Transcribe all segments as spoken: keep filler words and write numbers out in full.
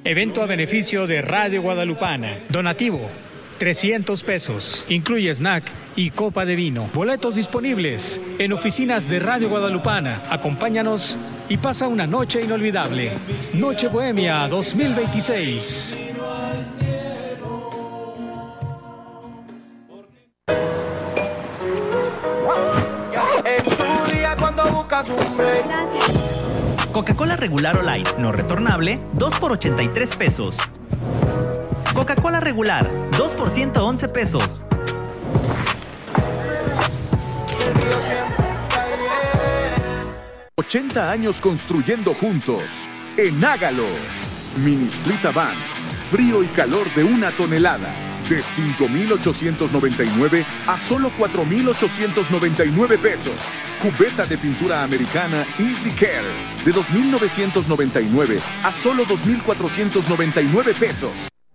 Evento a beneficio de Radio Guadalupana. Donativo, trescientos pesos. Incluye snack y copa de vino. Boletos disponibles en oficinas de Radio Guadalupana. Acompáñanos y pasa una noche inolvidable. Noche Bohemia dos mil veintiséis. Coca-Cola regular o light, no retornable, dos por ochenta y tres pesos. Coca-Cola regular, dos por ciento once pesos. ochenta años construyendo juntos. En Hágalo. Mini Split Avant. Frío y calor de una tonelada. De cinco mil ochocientos noventa y nueve a solo cuatro mil ochocientos noventa y nueve pesos. Cubeta de pintura americana Easy Care. De dos mil novecientos noventa y nueve a solo dos mil cuatrocientos noventa y nueve pesos.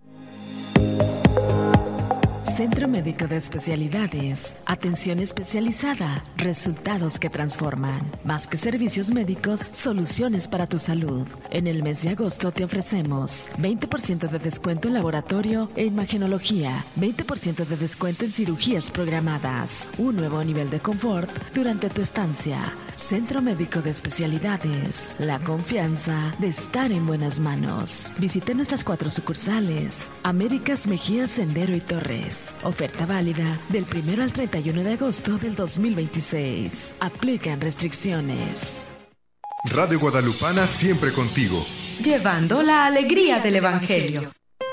Centro Médico de Especialidades. Atención especializada. Resultados que transforman. Más que servicios médicos, soluciones para tu salud. En el mes de agosto te ofrecemos veinte por ciento de descuento en laboratorio e imagenología, veinte por ciento de descuento en cirugías programadas, un nuevo nivel de confort durante tu estancia. Centro Médico de Especialidades. La confianza de estar en buenas manos. Visite nuestras cuatro sucursales. Américas, Mejía, Sendero y Torres. Oferta válida del primero al treinta y uno de agosto del dos mil veintiséis. Aplican restricciones. Radio Guadalupana siempre contigo. Llevando la alegría del Evangelio.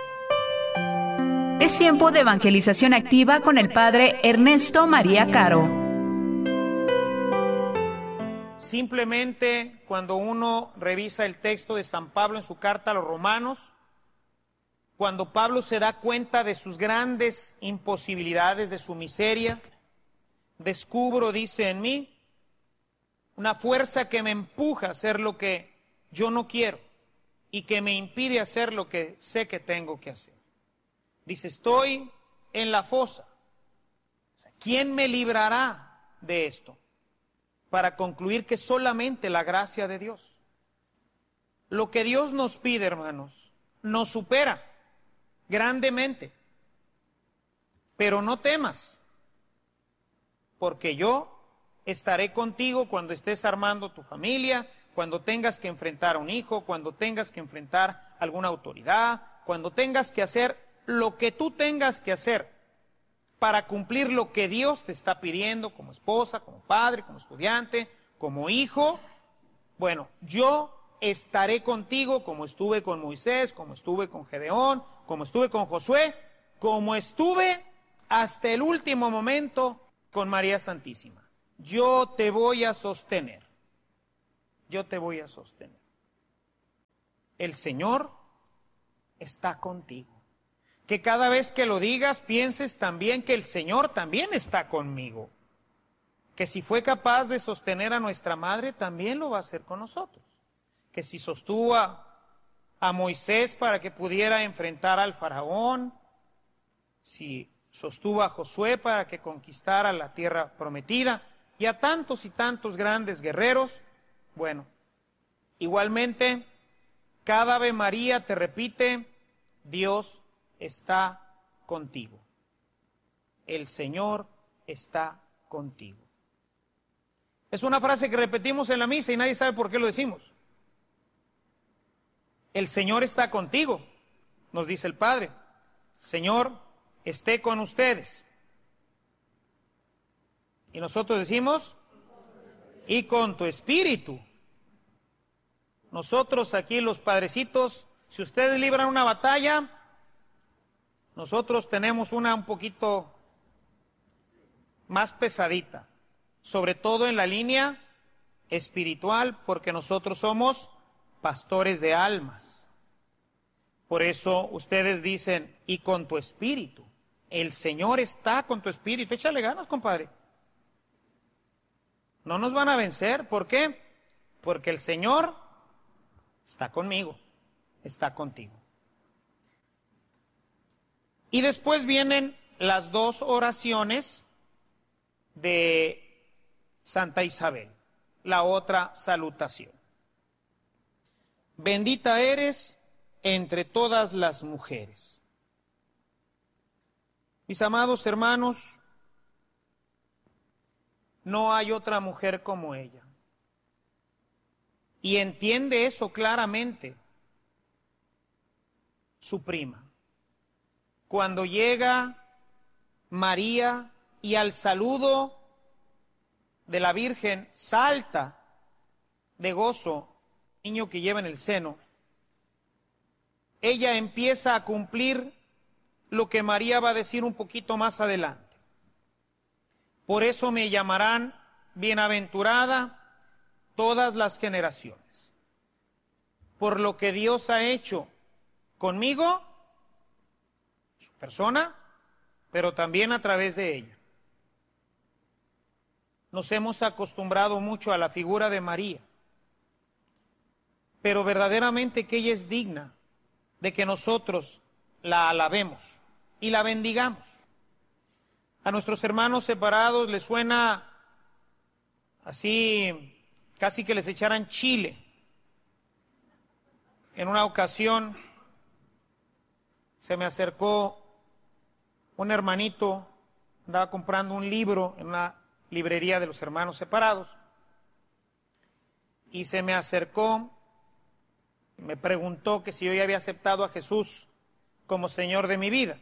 Es tiempo de evangelización activa con el Padre Ernesto María Caro. Simplemente cuando uno revisa el texto de San Pablo en su carta a los Romanos, cuando Pablo se da cuenta de sus grandes imposibilidades, de su miseria, descubro, dice en mí, una fuerza que me empuja a hacer lo que yo no quiero y que me impide hacer lo que sé que tengo que hacer. Dice, estoy en la fosa. O sea, ¿quién me librará de esto? Para concluir que solamente la gracia de Dios. Lo que Dios nos pide, hermanos, nos supera grandemente. Pero no temas, porque yo estaré contigo cuando estés armando tu familia, cuando tengas que enfrentar a un hijo, cuando tengas que enfrentar a alguna autoridad, cuando tengas que hacer lo que tú tengas que hacer para cumplir lo que Dios te está pidiendo como esposa, como padre, como estudiante, como hijo. Bueno, yo estaré contigo como estuve con Moisés, como estuve con Gedeón, como estuve con Josué, como estuve hasta el último momento con María Santísima. Yo te voy a sostener. Yo te voy a sostener. El Señor está contigo. Que cada vez que lo digas pienses también que el Señor también está conmigo. Que si fue capaz de sostener a nuestra madre, también lo va a hacer con nosotros. Que si sostuvo a, a Moisés para que pudiera enfrentar al faraón, si sostuvo a Josué para que conquistara la tierra prometida, y a tantos y tantos grandes guerreros, bueno, igualmente, cada Ave María te repite, Dios está contigo. El Señor está contigo. Es una frase que repetimos en la misa y nadie sabe por qué lo decimos. El Señor está contigo, nos dice el Padre. Señor, esté con ustedes. Y nosotros decimos, y con tu espíritu. Nosotros aquí los padrecitos, si ustedes libran una batalla, nosotros tenemos una un poquito más pesadita, sobre todo en la línea espiritual, porque nosotros somos pastores de almas. Por eso ustedes dicen, y con tu espíritu, el Señor está con tu espíritu. Échale ganas, compadre. No nos van a vencer. ¿Por qué? Porque el Señor está conmigo, está contigo. Y después vienen las dos oraciones de Santa Isabel, la otra salutación. Bendita eres entre todas las mujeres. Mis amados hermanos, no hay otra mujer como ella. Y entiende eso claramente su prima. Cuando llega María y al saludo de la Virgen salta de gozo el niño que lleva en el seno, ella empieza a cumplir lo que María va a decir un poquito más adelante. Por eso me llamarán bienaventurada todas las generaciones, por lo que Dios ha hecho conmigo, su persona, pero también a través de ella. Nos hemos acostumbrado mucho a la figura de María, pero verdaderamente que ella es digna de que nosotros la alabemos y la bendigamos. A nuestros hermanos separados les suena así, casi que les echaran chile. En una ocasión se me acercó un hermanito, andaba comprando un libro en una librería de los hermanos separados, y se me acercó, me preguntó que si yo ya había aceptado a Jesús como Señor de mi vida.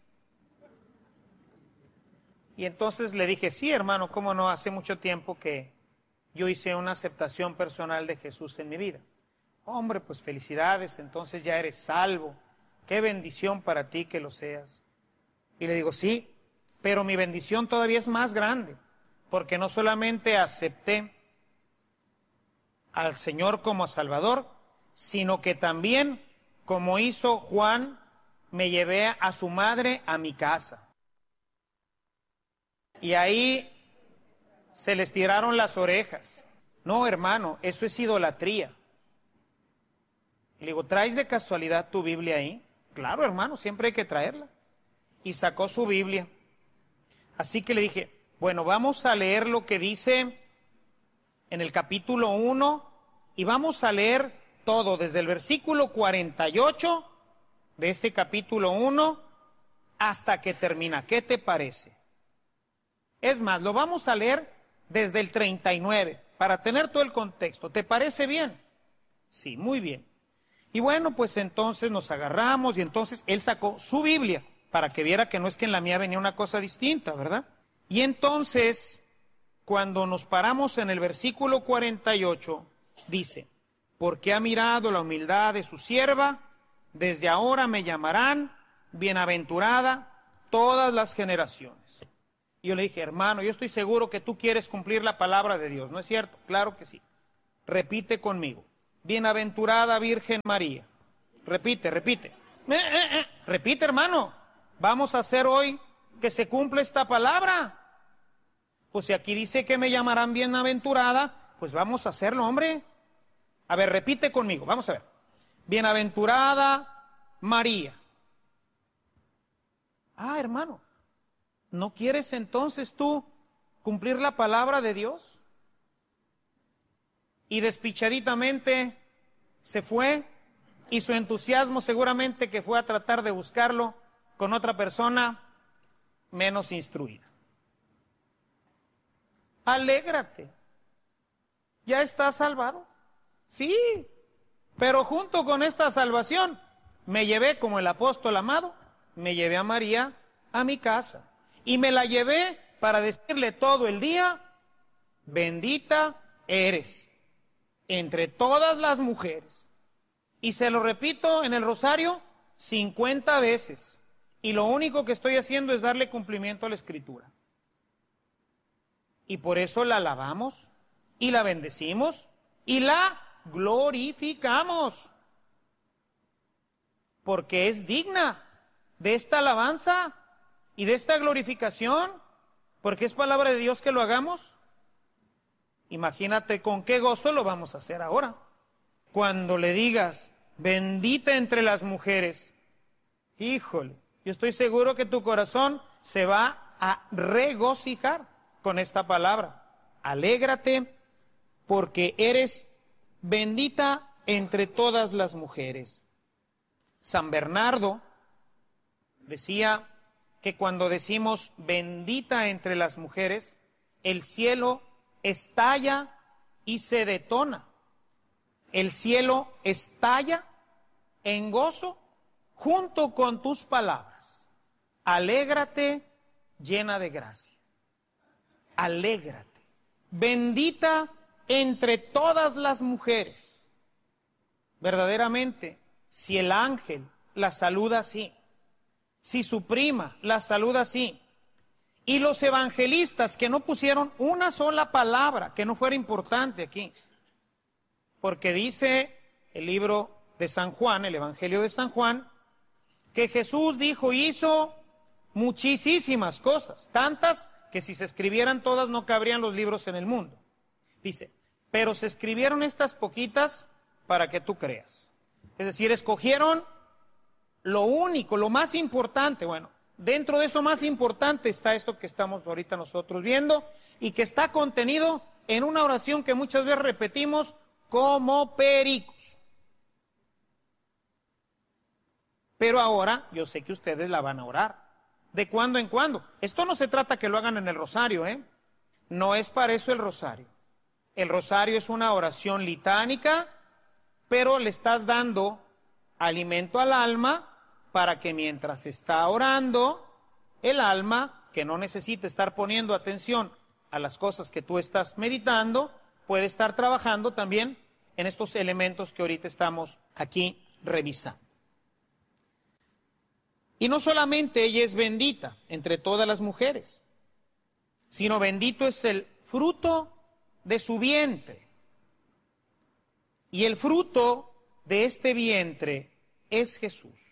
Y entonces le dije, sí, hermano, cómo no, hace mucho tiempo que yo hice una aceptación personal de Jesús en mi vida. Hombre, pues felicidades, entonces ya eres salvo. Qué bendición para ti que lo seas. Y le digo, sí, pero mi bendición todavía es más grande, porque no solamente acepté al Señor como Salvador, sino que también, como hizo Juan, me llevé a su madre a mi casa. Y ahí se les tiraron las orejas. No, hermano, eso es idolatría. Le digo, ¿traes de casualidad tu Biblia ahí? Claro, hermano, siempre hay que traerla. Y sacó su Biblia. Así que le dije, bueno, vamos a leer lo que dice en el capítulo uno y vamos a leer todo, desde el versículo cuarenta y ocho de este capítulo uno hasta que termina. ¿Qué te parece? Es más, lo vamos a leer desde el treinta y nueve, para tener todo el contexto. ¿Te parece bien? Sí, muy bien. Y bueno, pues entonces nos agarramos y entonces él sacó su Biblia, para que viera que no es que en la mía venía una cosa distinta, ¿verdad? Y entonces, cuando nos paramos en el versículo cuarenta y ocho, dice, porque ha mirado la humildad de su sierva, desde ahora me llamarán bienaventurada todas las generaciones. Y yo le dije, hermano, yo estoy seguro que tú quieres cumplir la palabra de Dios, ¿no es cierto? Claro que sí. Repite conmigo. Bienaventurada Virgen María. Repite, repite. Eh, eh, eh. Repite, hermano. Vamos a hacer hoy que se cumpla esta palabra. Pues si aquí dice que me llamarán bienaventurada, pues vamos a hacerlo, hombre. A ver, repite conmigo. Vamos a ver. Bienaventurada María. Ah, hermano. ¿No quieres entonces tú cumplir la palabra de Dios? Y despichaditamente se fue, y su entusiasmo seguramente que fue a tratar de buscarlo con otra persona menos instruida. Alégrate, ya estás salvado. Sí, pero junto con esta salvación me llevé, como el apóstol amado, me llevé a María a mi casa. Y me la llevé para decirle todo el día, bendita eres entre todas las mujeres. Y se lo repito en el rosario cincuenta veces. Y lo único que estoy haciendo es darle cumplimiento a la Escritura. Y por eso la alabamos, y la bendecimos, y la glorificamos. Porque es digna de esta alabanza y de esta glorificación, porque es palabra de Dios que lo hagamos. Imagínate con qué gozo lo vamos a hacer ahora. Cuando le digas, bendita entre las mujeres, híjole, yo estoy seguro que tu corazón se va a regocijar con esta palabra. Alégrate porque eres bendita entre todas las mujeres. San Bernardo decía que cuando decimos bendita entre las mujeres, el cielo estalla y se detona. El cielo estalla en gozo junto con tus palabras. Alégrate, llena de gracia. Alégrate. Bendita entre todas las mujeres. Verdaderamente, si el ángel la saluda así, si su prima la saluda así, y los evangelistas que no pusieron una sola palabra que no fuera importante aquí, porque dice el libro de San Juan, el Evangelio de San Juan, que Jesús dijo y hizo muchísimas cosas, tantas que si se escribieran todas no cabrían los libros en el mundo. Dice, pero se escribieron estas poquitas para que tú creas. Es decir, escogieron lo único, lo más importante. Bueno, dentro de eso más importante está esto que estamos ahorita nosotros viendo y que está contenido en una oración que muchas veces repetimos como pericos. Pero ahora yo sé que ustedes la van a orar. De cuando en cuando. Esto no se trata que lo hagan en el rosario, ¿eh? No es para eso el rosario. El rosario es una oración litánica, pero le estás dando alimento al alma para que mientras está orando, el alma, que no necesita estar poniendo atención a las cosas que tú estás meditando, puede estar trabajando también en estos elementos que ahorita estamos aquí revisando. Y no solamente ella es bendita entre todas las mujeres, sino bendito es el fruto de su vientre. Y el fruto de este vientre es Jesús.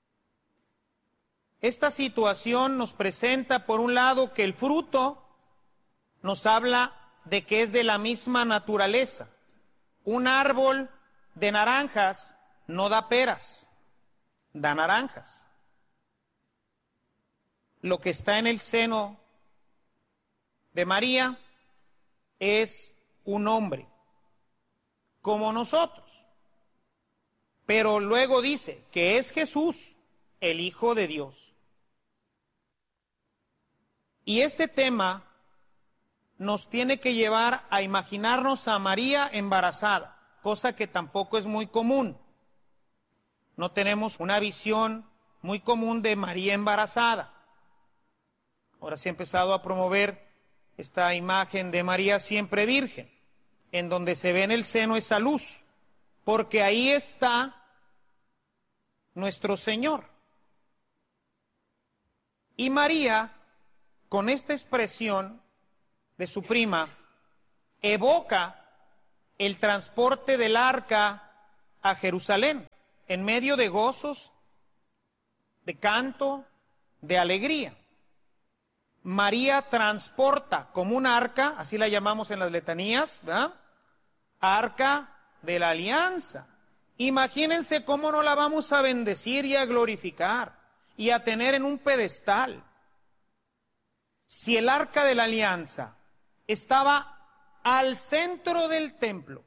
Esta situación nos presenta, por un lado, que el fruto nos habla de que es de la misma naturaleza. Un árbol de naranjas no da peras, da naranjas. Lo que está en el seno de María es un hombre, como nosotros. Pero luego dice que es Jesús, el Hijo de Dios. Y este tema nos tiene que llevar a imaginarnos a María embarazada, cosa que tampoco es muy común. No tenemos una visión muy común de María embarazada. Ahora se ha empezado a promover esta imagen de María siempre virgen, en donde se ve en el seno esa luz, porque ahí está nuestro Señor. Y María, con esta expresión de su prima, evoca el transporte del arca a Jerusalén, en medio de gozos, de canto, de alegría. María transporta como un arca, así la llamamos en las letanías, ¿verdad? Arca de la alianza. Imagínense cómo no la vamos a bendecir y a glorificar y a tener en un pedestal. Si el arca de la alianza estaba al centro del templo,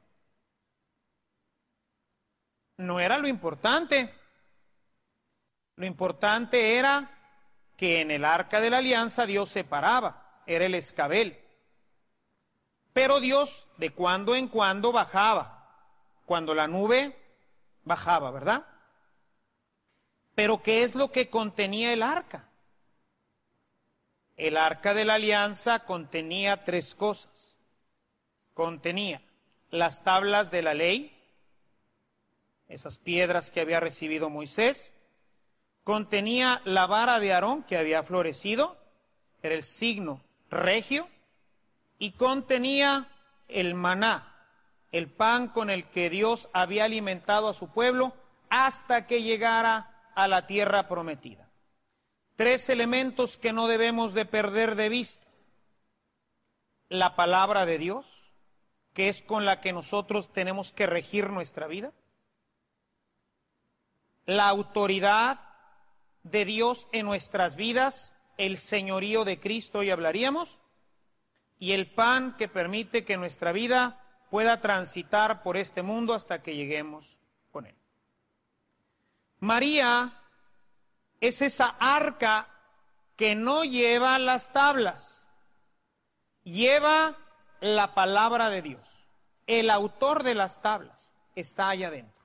no era lo importante. Lo importante era que en el arca de la alianza Dios se paraba, era el escabel. Pero Dios de cuando en cuando bajaba, cuando la nube bajaba, ¿verdad? Pero ¿qué es lo que contenía el arca? El arca de la alianza contenía tres cosas. Contenía las tablas de la ley, esas piedras que había recibido Moisés. Contenía la vara de Aarón que había florecido, era el signo regio, y contenía el maná, el pan con el que Dios había alimentado a su pueblo hasta que llegara a la tierra prometida. Tres elementos que no debemos de perder de vista. La palabra de Dios, que es con la que nosotros tenemos que regir nuestra vida. La autoridad de Dios en nuestras vidas, el señorío de Cristo, hoy hablaríamos, y el pan que permite que nuestra vida pueda transitar por este mundo hasta que lleguemos con Él. María es esa arca que no lleva las tablas, lleva la palabra de Dios. El autor de las tablas está allá adentro.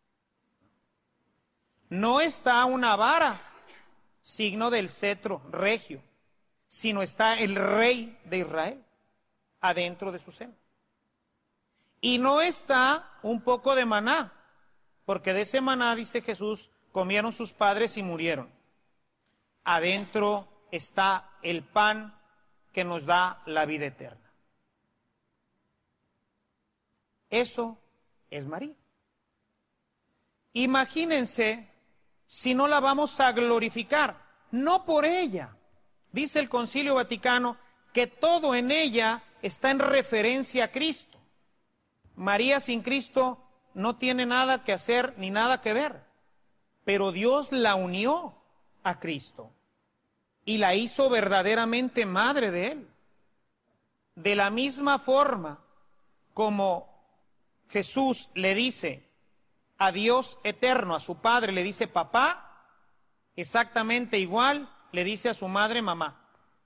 No está una vara, signo del cetro regio, sino está el rey de Israel adentro de su seno. Y no está un poco de maná, porque de ese maná, dice Jesús, comieron sus padres y murieron. Adentro está el pan que nos da la vida eterna. Eso es María. Imagínense si no la vamos a glorificar, no por ella. Dice el Concilio Vaticano que todo en ella está en referencia a Cristo. María sin Cristo no tiene nada que hacer ni nada que ver, pero Dios la unió a Cristo y la hizo verdaderamente madre de Él. De la misma forma como Jesús le dice a Dios eterno, a su Padre, le dice papá, exactamente igual le dice a su madre mamá.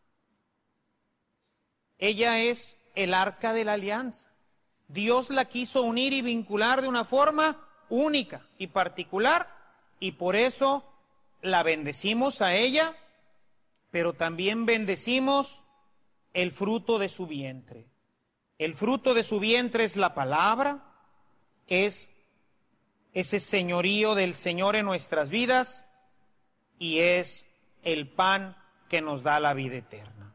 Ella es el arca de la alianza. Dios la quiso unir y vincular de una forma única y particular, y por eso la bendecimos a ella, pero también bendecimos el fruto de su vientre. El fruto de su vientre es la palabra, es ese señorío del Señor en nuestras vidas y es el pan que nos da la vida eterna.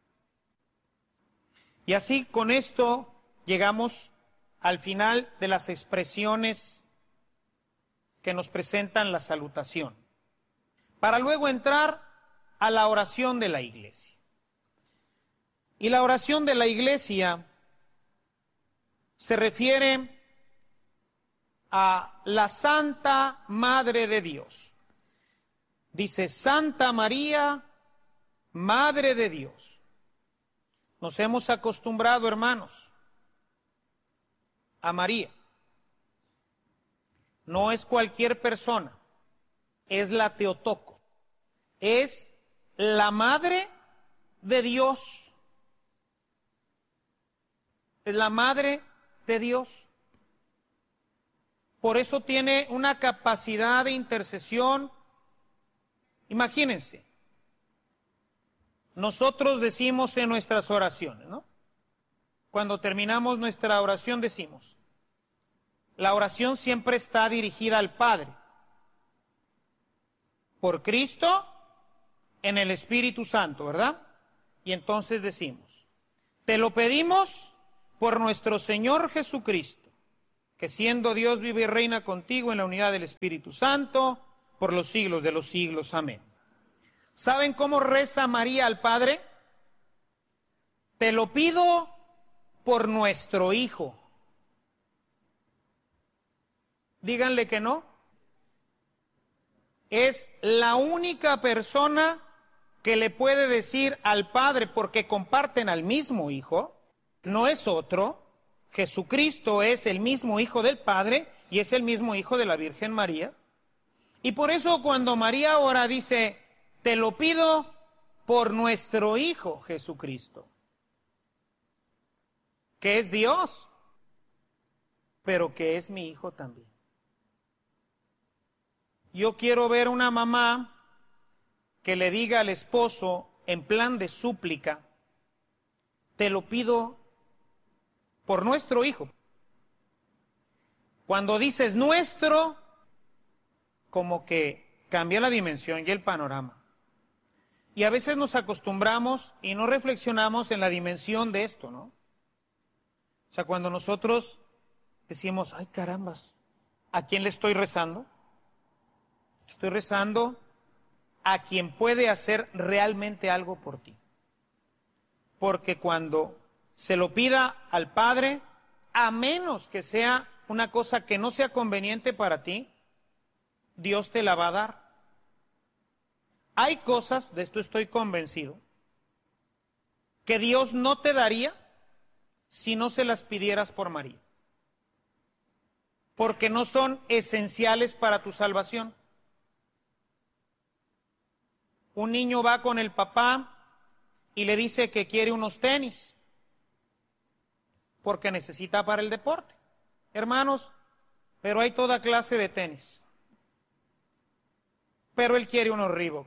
Y así con esto llegamos al final de las expresiones que nos presentan la salutación, para luego entrar a la oración de la iglesia. Y la oración de la iglesia se refiere a la Santa Madre de Dios. Dice, Santa María, Madre de Dios. Nos hemos acostumbrado, hermanos, a María. No es cualquier persona, es la Teotocos, es la Madre de Dios. Es la Madre de Dios. Por eso tiene una capacidad de intercesión. Imagínense, nosotros decimos en nuestras oraciones, ¿no? Cuando terminamos nuestra oración decimos, la oración siempre está dirigida al Padre, por Cristo, en el Espíritu Santo, ¿verdad? Y entonces decimos, te lo pedimos por nuestro Señor Jesucristo, que siendo Dios vive y reina contigo en la unidad del Espíritu Santo, por los siglos de los siglos. Amén. ¿Saben cómo reza María al Padre? Te lo pido por nuestro Hijo. Díganle que no. Es la única persona que le puede decir al Padre, porque comparten al mismo Hijo, no es otro. Jesucristo es el mismo Hijo del Padre y es el mismo Hijo de la Virgen María. Y por eso cuando María ora dice, te lo pido por nuestro Hijo Jesucristo, que es Dios, pero que es mi Hijo también. Yo quiero ver una mamá que le diga al esposo en plan de súplica, te lo pido por nuestro Hijo. Cuando dices nuestro, como que cambia la dimensión y el panorama. Y a veces nos acostumbramos y no reflexionamos en la dimensión de esto, ¿no? O sea, cuando nosotros decimos, ay carambas, ¿a quién le estoy rezando? Estoy rezando a quien puede hacer realmente algo por ti. Porque cuando se lo pida al Padre, a menos que sea una cosa que no sea conveniente para ti, Dios te la va a dar. Hay cosas, de esto estoy convencido, que Dios no te daría si no se las pidieras por María. Porque no son esenciales para tu salvación. Un niño va con el papá y le dice que quiere unos tenis porque necesita para el deporte. Hermanos, pero hay toda clase de tenis. Pero él quiere unos Reebok,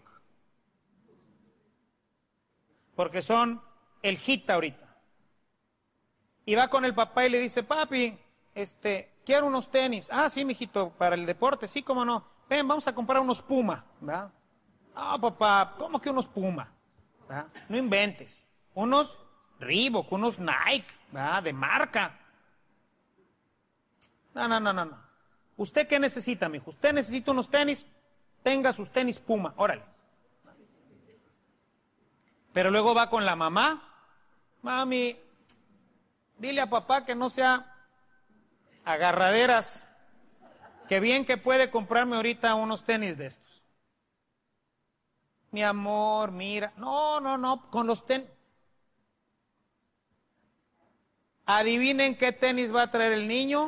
porque son el hit ahorita. Y va con el papá y le dice, papi, este, quiero unos tenis. Ah, sí, mijito, para el deporte, sí, cómo no. Ven, vamos a comprar unos Puma, ¿verdad? Ah, papá, ¿cómo que unos Puma? ¿Verdad? No inventes. Unos Reebok, unos Nike, ¿verdad? De marca. No, no, no, no, no. ¿Usted qué necesita, mijo? ¿Usted necesita unos tenis? Tenga sus tenis Puma, órale. Pero luego va con la mamá. Mami, dile a papá que no sea agarraderas, que bien que puede comprarme ahorita unos tenis de estos. Mi amor, mira, no, no, no, con los tenis. Adivinen qué tenis va a traer el niño.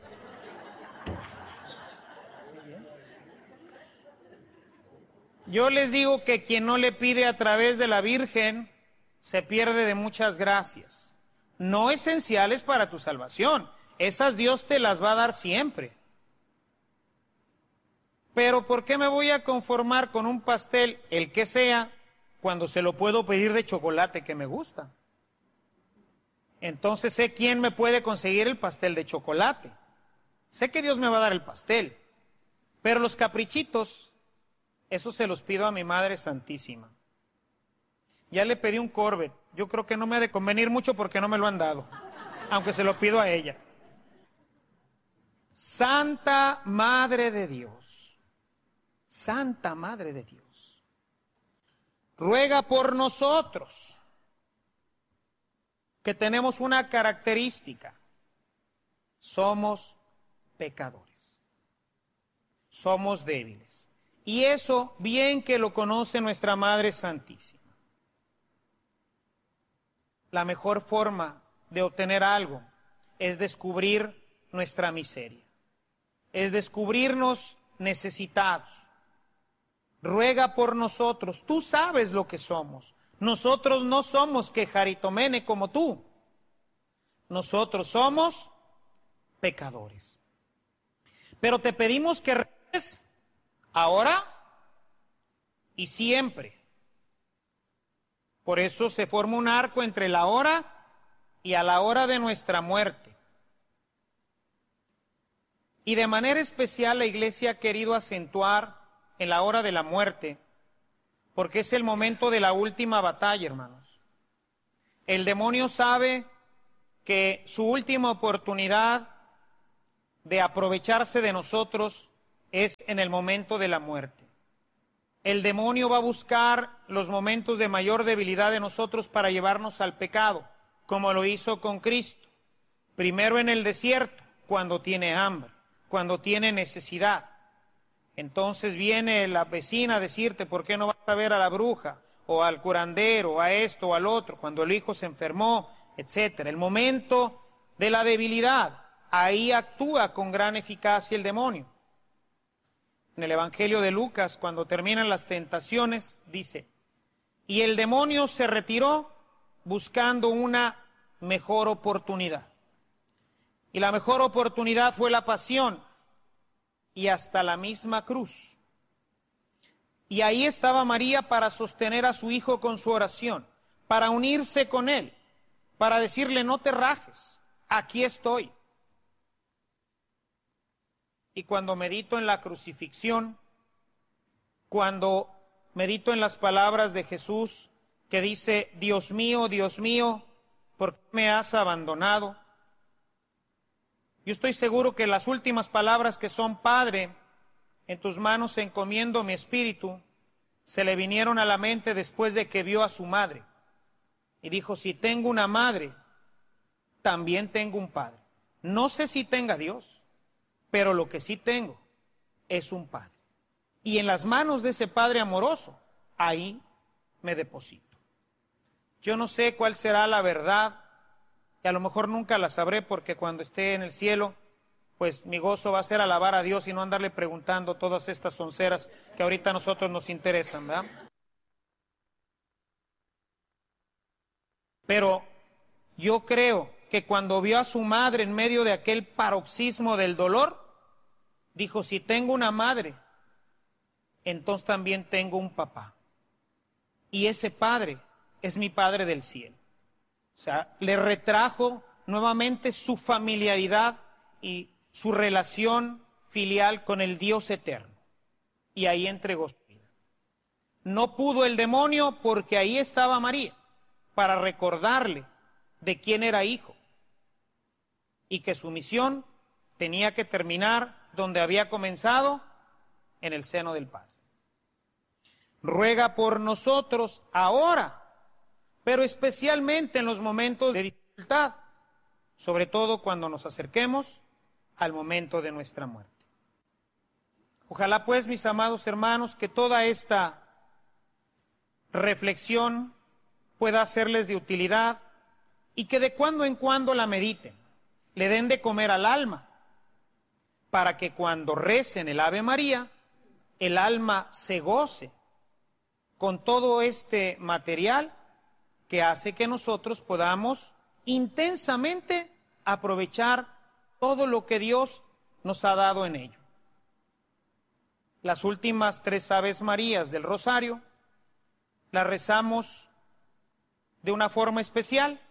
Yo les digo que quien no le pide a través de la Virgen se pierde de muchas gracias, no esenciales para tu salvación. Esas Dios te las va a dar siempre. Pero ¿por qué me voy a conformar con un pastel, el que sea, cuando se lo puedo pedir de chocolate que me gusta? Entonces sé quién me puede conseguir el pastel de chocolate. Sé que Dios me va a dar el pastel, pero los caprichitos, eso se los pido a mi Madre Santísima. Ya le pedí un Corvette. Yo creo que no me ha de convenir mucho porque no me lo han dado, aunque se lo pido a ella. Santa Madre de Dios, Santa Madre de Dios, ruega por nosotros, que tenemos una característica: somos pecadores, somos débiles. Y eso bien que lo conoce nuestra Madre Santísima. La mejor forma de obtener algo es descubrir nuestra miseria, es descubrirnos necesitados. Ruega por nosotros, tú sabes lo que somos. Nosotros no somos quejaritomene como tú. Nosotros somos pecadores. Pero te pedimos que reces ahora y siempre. Por eso se forma un arco entre la hora y a la hora de nuestra muerte. Y de manera especial la Iglesia ha querido acentuar en la hora de la muerte, porque es el momento de la última batalla, hermanos. El demonio sabe que su última oportunidad de aprovecharse de nosotros es en el momento de la muerte. El demonio va a buscar los momentos de mayor debilidad de nosotros para llevarnos al pecado, como lo hizo con Cristo. Primero en el desierto, cuando tiene hambre, cuando tiene necesidad. Entonces viene la vecina a decirte, ¿por qué no vas a ver a la bruja? O al curandero, o a esto, o al otro, cuando el hijo se enfermó, etcétera. El momento de la debilidad, ahí actúa con gran eficacia el demonio. En el Evangelio de Lucas, cuando terminan las tentaciones, dice, y el demonio se retiró buscando una mejor oportunidad. Y la mejor oportunidad fue la pasión y hasta la misma cruz. Y ahí estaba María para sostener a su hijo con su oración, para unirse con él, para decirle, no te rajes, aquí estoy. Y cuando medito en la crucifixión, cuando medito en las palabras de Jesús que dice, Dios mío, Dios mío, ¿por qué me has abandonado? Yo estoy seguro que las últimas palabras que son, Padre, en tus manos encomiendo mi espíritu, se le vinieron a la mente después de que vio a su madre. Y dijo, si tengo una madre, también tengo un padre. No sé si tenga Dios, pero lo que sí tengo es un Padre. Y en las manos de ese Padre amoroso, ahí me deposito. Yo no sé cuál será la verdad, y a lo mejor nunca la sabré, porque cuando esté en el cielo, pues mi gozo va a ser alabar a Dios y no andarle preguntando todas estas sonceras que ahorita a nosotros nos interesan, ¿verdad? Pero yo creo que cuando vio a su madre en medio de aquel paroxismo del dolor, dijo, si tengo una madre, entonces también tengo un papá. Y ese padre es mi Padre del cielo. O sea, le retrajo nuevamente su familiaridad y su relación filial con el Dios eterno. Y ahí entregó su vida. No pudo el demonio porque ahí estaba María, para recordarle de quién era hijo y que su misión tenía que terminar donde había comenzado, en el seno del Padre. Ruega por nosotros ahora, pero especialmente en los momentos de dificultad, sobre todo cuando nos acerquemos al momento de nuestra muerte. Ojalá pues, mis amados hermanos, que toda esta reflexión pueda serles de utilidad y que de cuando en cuando la mediten, le den de comer al alma, para que cuando recen el Ave María, el alma se goce con todo este material que hace que nosotros podamos intensamente aprovechar todo lo que Dios nos ha dado en ello. Las últimas tres Aves Marías del Rosario las rezamos de una forma especial.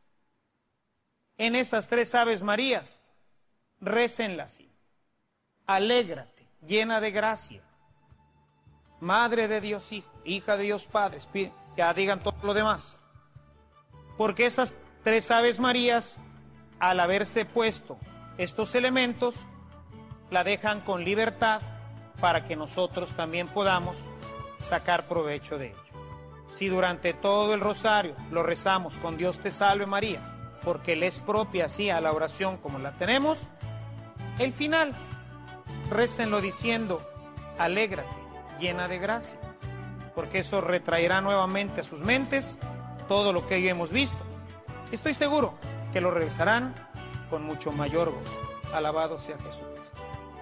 En esas tres Aves Marías, récenlas así. Alégrate, llena de gracia, Madre de Dios Hijo, hija de Dios Padre, ya digan todo lo demás. Porque esas tres Aves Marías, al haberse puesto estos elementos, la dejan con libertad para que nosotros también podamos sacar provecho de ello. Si durante todo el rosario lo rezamos con Dios te salve María, porque le es propia así a la oración como la tenemos, el final, récenlo diciendo, alégrate, llena de gracia, porque eso retraerá nuevamente a sus mentes todo lo que hoy hemos visto. Estoy seguro que lo regresarán con mucho mayor gozo. Alabado sea Jesucristo.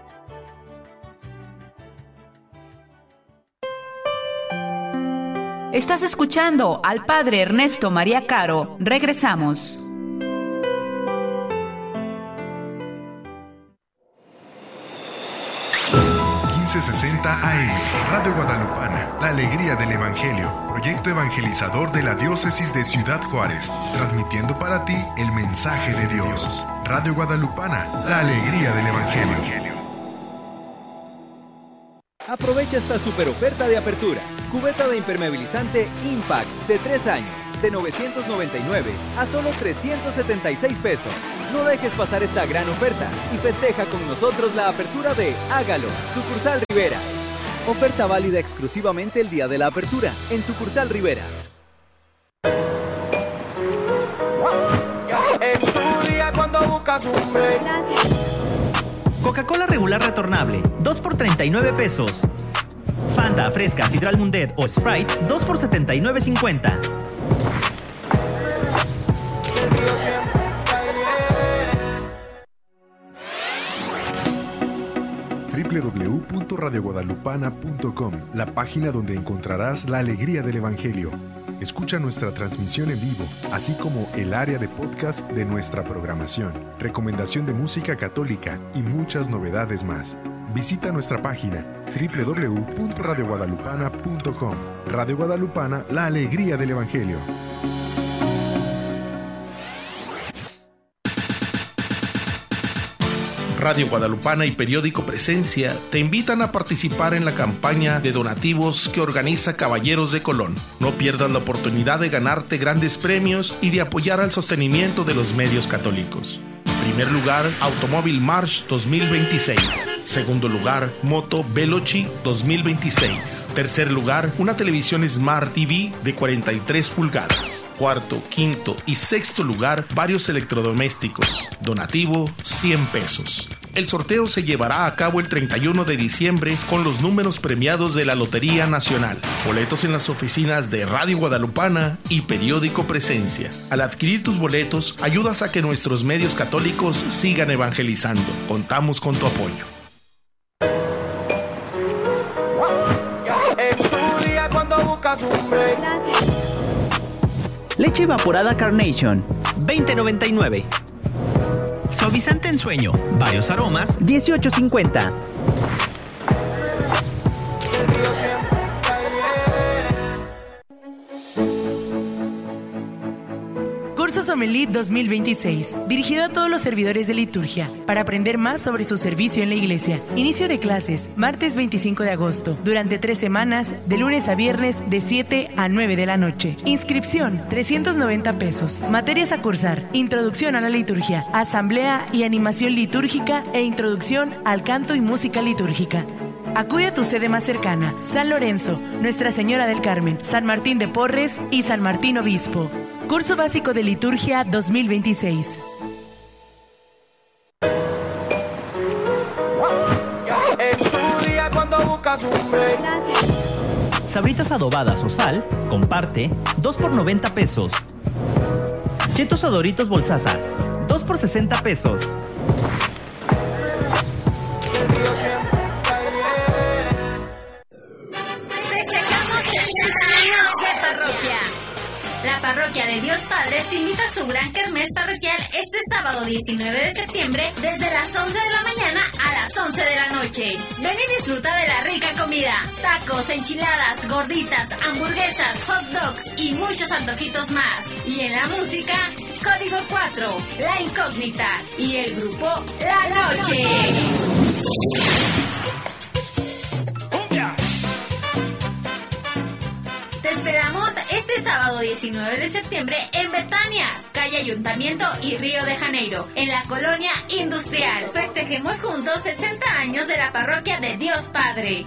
Estás escuchando al Padre Ernesto María Caro. Regresamos. quince sesenta A M, Radio Guadalupana, la alegría del Evangelio, proyecto evangelizador de la diócesis de Ciudad Juárez, transmitiendo para ti el mensaje de Dios. Radio Guadalupana, la alegría del Evangelio. Aprovecha esta super oferta de apertura. Cubeta de impermeabilizante Impact de tres años, de novecientos noventa y nueve a solo trescientos setenta y seis pesos. No dejes pasar esta gran oferta y festeja con nosotros la apertura de Hágalo, Sucursal Riveras. Oferta válida exclusivamente el día de la apertura en Sucursal Riveras. En tu día cuando buscas un break. Coca-Cola regular retornable, dos por treinta y nueve pesos. Fanta, Fresca, Sidral Mundet o Sprite, dos por setenta y nueve cincuenta. doble u doble u doble u punto radio guadalupana punto com, la página donde encontrarás la alegría del Evangelio. Escucha nuestra transmisión en vivo, así como el área de podcast de nuestra programación, recomendación de música católica y muchas novedades más. Visita nuestra página doble u doble u doble u punto radio guadalupana punto com. Radio Guadalupana, la alegría del Evangelio. Radio Guadalupana y Periódico Presencia te invitan a participar en la campaña de donativos que organiza Caballeros de Colón. No pierdas la oportunidad de ganarte grandes premios y de apoyar al sostenimiento de los medios católicos. Primer lugar, Automóvil March dos mil veintiséis. Segundo lugar, Moto Veloci dos mil veintiséis. Tercer lugar, una televisión Smart T V de cuarenta y tres pulgadas. Cuarto, quinto y sexto lugar, varios electrodomésticos. Donativo, cien pesos. El sorteo se llevará a cabo el treinta y uno de diciembre con los números premiados de la Lotería Nacional. Boletos en las oficinas de Radio Guadalupana y Periódico Presencia. Al adquirir tus boletos, ayudas a que nuestros medios católicos sigan evangelizando. Contamos con tu apoyo. En tu día cuando buscas un break. Leche evaporada Carnation, veinte noventa y nueve. Suavizante en sueño, varios aromas, dieciocho cincuenta. Curso Sommelier dos mil veintiséis, dirigido a todos los servidores de liturgia, para aprender más sobre su servicio en la iglesia. Inicio de clases, martes veinticinco de agosto, durante tres semanas, de lunes a viernes, de siete a nueve de la noche. Inscripción, trescientos noventa pesos. Materias a cursar, introducción a la liturgia, asamblea y animación litúrgica e introducción al canto y música litúrgica. Acude a tu sede más cercana, San Lorenzo, Nuestra Señora del Carmen, San Martín de Porres y San Martín Obispo. Curso Básico de Liturgia dos mil veintiséis. Sabritas adobadas o sal, comparte, dos por noventa pesos. Chetos o Doritos Bolsaza, dos por sesenta pesos. Festejamos sesenta años de parroquia. La Parroquia de Dios Padre te invita a su gran kermés parroquial este sábado diecinueve de septiembre desde las once de la mañana a las once de la noche. Ven y disfruta de la rica comida, tacos, enchiladas, gorditas, hamburguesas, hot dogs y muchos antojitos más. Y en la música, Código cuatro, La Incógnita y el grupo La Noche. Te esperamos este sábado diecinueve de septiembre en Betania, calle Ayuntamiento y Río de Janeiro, en la colonia industrial. Festejemos juntos sesenta años de la Parroquia de Dios Padre.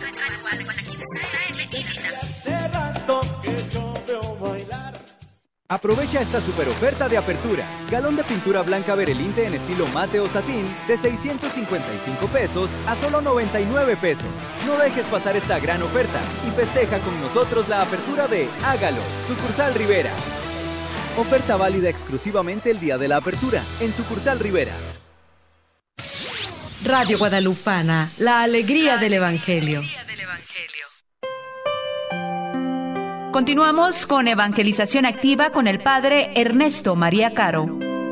Aprovecha esta super oferta de apertura. Galón de pintura blanca Berelinte en estilo mate o satín de seiscientos cincuenta y cinco pesos a solo noventa y nueve pesos. No dejes pasar esta gran oferta y festeja con nosotros la apertura de Hágalo, Sucursal Rivera. Oferta válida exclusivamente el día de la apertura en Sucursal Riveras. Radio Guadalupana, la alegría del Evangelio. Continuamos con Evangelización Activa con el Padre Ernesto María Caro.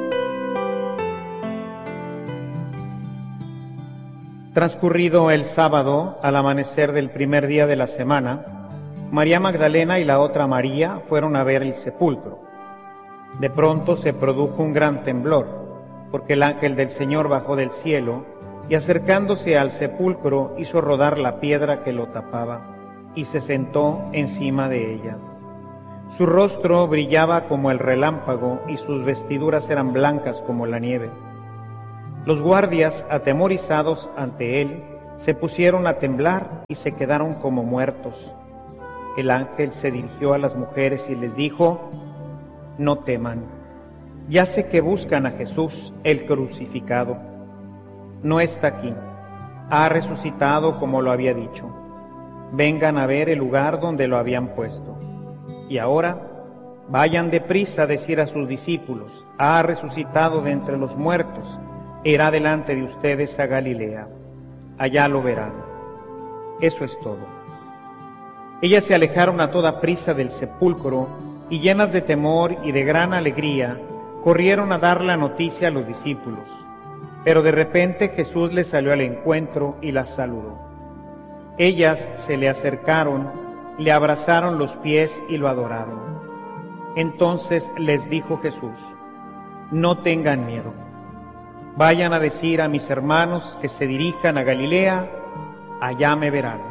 Transcurrido el sábado, al amanecer del primer día de la semana, María Magdalena y la otra María fueron a ver el sepulcro. De pronto se produjo un gran temblor, porque el ángel del Señor bajó del cielo y acercándose al sepulcro hizo rodar la piedra que lo tapaba y se sentó encima de ella. Su rostro brillaba como el relámpago y sus vestiduras eran blancas como la nieve. Los guardias, atemorizados ante él, se pusieron a temblar y se quedaron como muertos. El ángel se dirigió a las mujeres y les dijo: no teman, ya sé que buscan a Jesús, el crucificado. No está aquí, ha resucitado como lo había dicho. Vengan a ver el lugar donde lo habían puesto. Y ahora, vayan deprisa a decir a sus discípulos: ha resucitado de entre los muertos, irá delante de ustedes a Galilea. Allá lo verán. Eso es todo. Ellas se alejaron a toda prisa del sepulcro y llenas de temor y de gran alegría, corrieron a dar la noticia a los discípulos. Pero de repente Jesús les salió al encuentro y las saludó. Ellas se le acercaron, le abrazaron los pies y lo adoraron. Entonces les dijo Jesús: no tengan miedo. Vayan a decir a mis hermanos que se dirijan a Galilea, allá me verán.